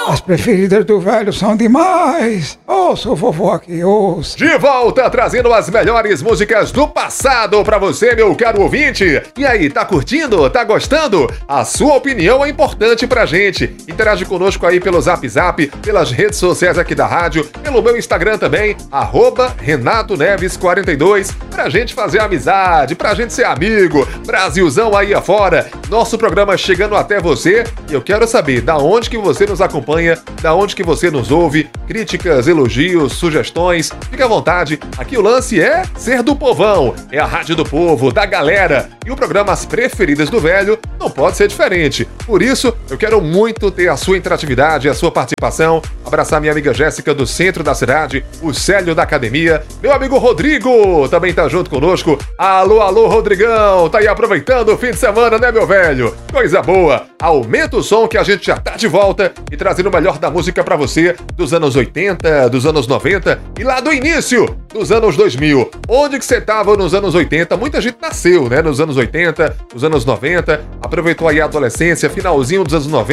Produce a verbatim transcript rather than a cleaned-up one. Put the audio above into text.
As preferidas do velho são demais. Ouça o vovô aqui, ouça. De volta, trazendo as melhores músicas do passado pra você, meu caro ouvinte. E aí, tá curtindo? Tá gostando? A sua opinião é importante pra gente. Interage conosco aí pelo Zap Zap, pelas redes sociais aqui da rádio, pelo meu Instagram também, arroba Renato Neves quarenta e dois, pra gente fazer amizade, pra gente ser amigo. Brasilzão aí afora, nosso programa chegando até você. E eu quero saber da onde que você nos acompanha, da onde que você nos ouve, críticas, elogios, sugestões, fica à vontade. Aqui o lance é ser do povão, é a rádio do povo, da galera, e o programa As Preferidas do Velho não pode ser diferente. Por isso, eu quero muito ter a sua interatividade, a sua participação, abraçar minha amiga Jéssica do centro da cidade, o Célio da academia, meu amigo Rodrigo também tá junto conosco. Alô, alô, Rodrigão, tá aí aproveitando o fim de semana, né, meu velho? Coisa boa, aumenta o som que a gente já tá de volta e trazendo o melhor da música pra você, dos anos oitenta, dos anos noventa e lá do início dos anos dois mil. Onde que você tava nos anos oitenta? Muita gente nasceu, né, nos anos oitenta, nos anos noventa, aproveitou aí a adolescência, finalzinho dos anos noventa,